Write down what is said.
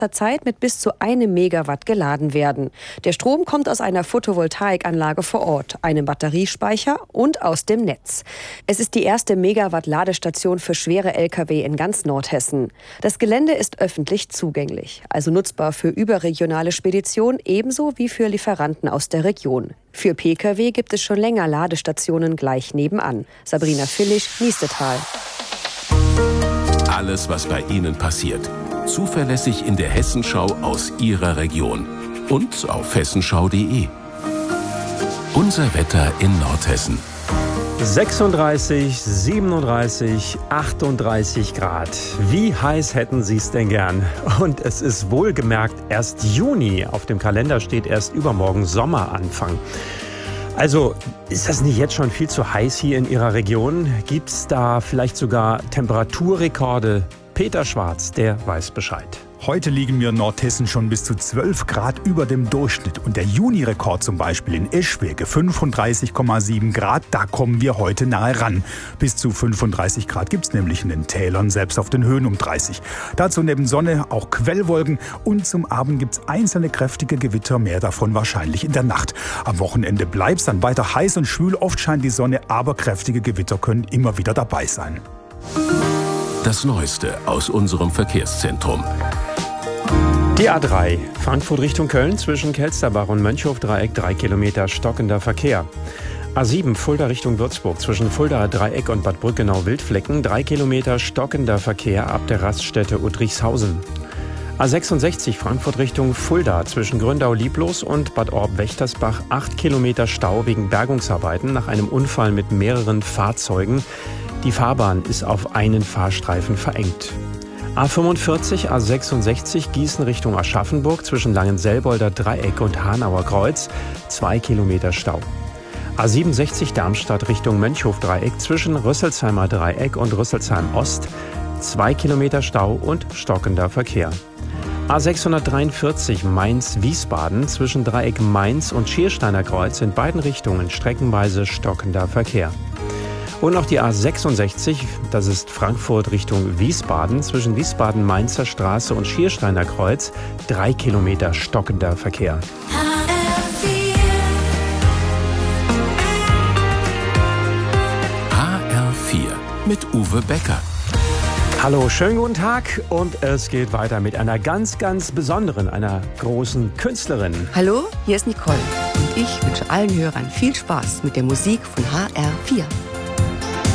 Zeit mit bis zu 1 Megawatt geladen werden. Der Strom kommt aus einer Photovoltaikanlage vor Ort, einem Batteriespeicher und aus dem Netz. Es ist die erste Megawatt-Ladestation für schwere Lkw in ganz Nordhessen. Das Gelände ist öffentlich zugänglich, also nutzbar für überregionale Speditionen ebenso wie für Lieferanten aus der Region. Für Pkw gibt es schon länger Ladestationen gleich nebenan. Sabrina Villig, Niestetal. Alles, was bei Ihnen passiert. Zuverlässig in der Hessenschau aus Ihrer Region. Und auf hessenschau.de. Unser Wetter in Nordhessen. 36, 37, 38 Grad. Wie heiß hätten Sie es denn gern? Und es ist wohlgemerkt erst Juni. Auf dem Kalender steht erst übermorgen Sommeranfang. Also, ist das nicht jetzt schon viel zu heiß hier in Ihrer Region? Gibt es da vielleicht sogar Temperaturrekorde? Peter Schwarz, der weiß Bescheid. Heute liegen wir in Nordhessen schon bis zu 12 Grad über dem Durchschnitt. Und der Juni-Rekord zum Beispiel in Eschwege, 35,7 Grad, da kommen wir heute nahe ran. Bis zu 35 Grad gibt's nämlich in den Tälern, selbst auf den Höhen um 30. Dazu neben Sonne auch Quellwolken und zum Abend gibt's einzelne kräftige Gewitter, mehr davon wahrscheinlich in der Nacht. Am Wochenende bleibt's dann weiter heiß und schwül, oft scheint die Sonne, aber kräftige Gewitter können immer wieder dabei sein. Das Neueste aus unserem Verkehrszentrum. Die A3, Frankfurt Richtung Köln, zwischen Kelsterbach und Mönchhof-Dreieck 3 Kilometer stockender Verkehr. A7, Fulda Richtung Würzburg, zwischen Fuldaer Dreieck und Bad Brückenau-Wildflecken 3 Kilometer stockender Verkehr ab der Raststätte Uttrichshausen. A66, Frankfurt Richtung Fulda, zwischen Gründau-Lieblos und Bad Orb-Wächtersbach 8 Kilometer Stau wegen Bergungsarbeiten nach einem Unfall mit mehreren Fahrzeugen. Die Fahrbahn ist auf einen Fahrstreifen verengt. A45, A66 Gießen Richtung Aschaffenburg zwischen Langenselbolder Dreieck und Hanauer Kreuz 2 Kilometer Stau. A67 Darmstadt Richtung Mönchhof-Dreieck zwischen Rüsselsheimer Dreieck und Rüsselsheim Ost 2 Kilometer Stau und stockender Verkehr. A643 Mainz-Wiesbaden zwischen Dreieck Mainz und Schiersteiner Kreuz in beiden Richtungen streckenweise stockender Verkehr. Und noch die A66, das ist Frankfurt Richtung Wiesbaden, zwischen Wiesbaden-Mainzer Straße und Schiersteiner Kreuz, 3 Kilometer stockender Verkehr. HR4 mit Uwe Becker. Hallo, schönen guten Tag und es geht weiter mit einer ganz, ganz besonderen, einer großen Künstlerin. Hallo, hier ist Nicole und ich wünsche allen Hörern viel Spaß mit der Musik von HR4.